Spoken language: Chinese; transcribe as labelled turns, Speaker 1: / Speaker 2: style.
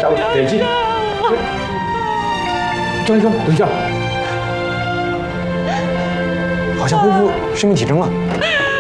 Speaker 1: 下点击。张医生，等一下，好像恢复生命体征了。